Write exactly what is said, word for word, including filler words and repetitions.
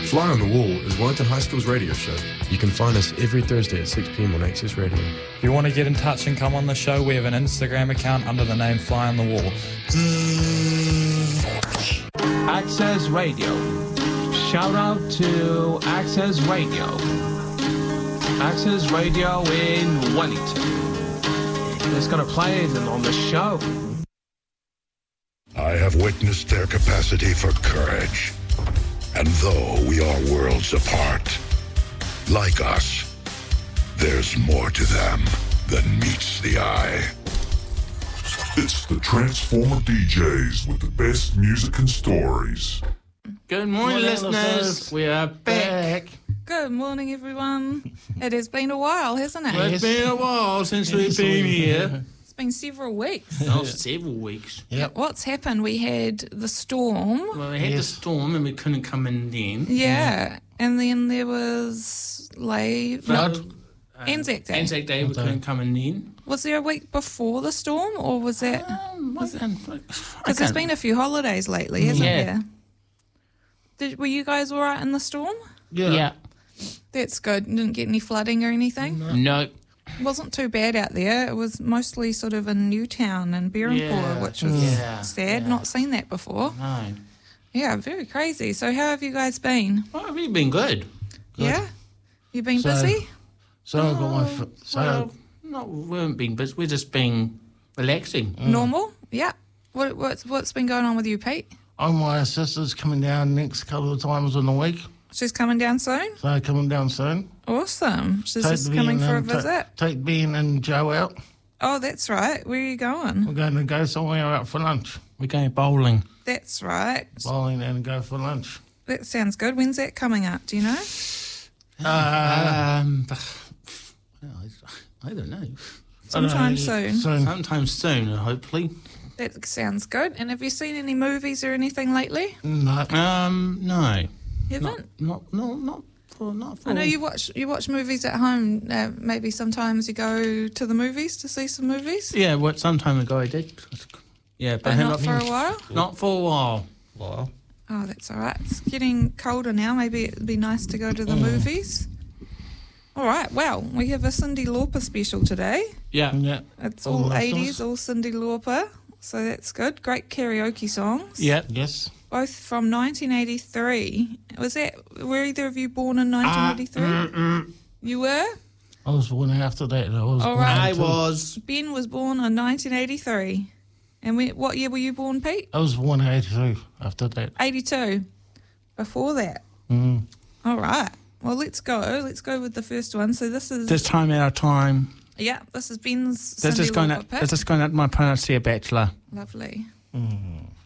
Fly on the Wall is Wellington High School's radio show. You can find us every Thursday at six p.m. on Access Radio. If you want to get in touch and come on the show, we have an Instagram account under the name Fly on the Wall. Access Radio. Shout out to Access Radio. Access Radio in Wellington. It's going to play it on the show. I have witnessed their capacity for courage. And though we are worlds apart, like us, there's more to them than meets the eye. It's the Transformer D Js with the best music and stories. Good morning, morning listeners. listeners. We are back. Good morning, everyone. It has been a while, hasn't it? It's been a while since we've been here. It's been several weeks. Oh, several weeks. Yep. What's happened? We had the storm. Well, we had the Yes. storm and we couldn't come in then. Yeah. And then there was Lave. Flood. Anzac Day. Anzac Day, we couldn't come in then. Was there a week before the storm, or was that... Um, Because there's been a few holidays lately, hasn't Yeah. there? Did, were you guys all right in the storm? Yeah. Yeah. That's good. Didn't get any flooding or anything? No. It wasn't too bad out there. It was mostly sort of in Newtown and Berrimpore, Yeah. which was Yeah. sad. Yeah. Not seen that before. No. Yeah, very crazy. So how have you guys been? Well, we've been good. Yeah? You been So- busy? So I got my. F- so Well, no, we haven't been busy. We've just been relaxing. Normal? Yeah. What, what's, what's been going on with you, Pete? oh, my sister's coming down next couple of times in the week. She's coming down soon? So coming down soon. Awesome. She's Take just Ben coming for a and ta- visit. take Ben and Joe out. Oh, that's right. Where are you going? We're going to go somewhere out for lunch. We're going bowling. That's right. Bowling and go for lunch. That sounds good. When's that coming up? Do you know? Uh, Um, well, I, I don't know. Sometime uh, soon. Soon. Sometime soon, hopefully. That sounds good. And have you seen any movies or anything lately? No. Um, no. You Not, haven't? not, no, not for, not for. I know you watch you watch movies at home. Uh, maybe sometimes you go to the movies to see some movies. Yeah, what some time ago I did. Yeah, but, But him- not for a while. not for a while. Wow. Oh, that's all right. It's getting colder now. Maybe it'd be nice to go to the movies. All right. Well, we have a Cyndi Lauper special today. Yeah. Yeah. It's All all the eighties, songs. all Cyndi Lauper. So that's good. Great karaoke songs. Yeah. Yes. Both from nineteen eighty-three. Was that, were either of you born in nineteen eighty-three? Mm-mm. You were? I was born after that. I was All born right. I until- was. Ben was born in nineteen eighty-three. And when, what year were you born, Pete? I was born in eighty-two after that. eighty-two. Before that. Mm. All right. Well, let's go. Let's go with the first one. So this is... This time out of time. Yeah, this is Ben's This Cyndi is going Lauper out. pick. This is going out my Panacea Bachelor. Lovely.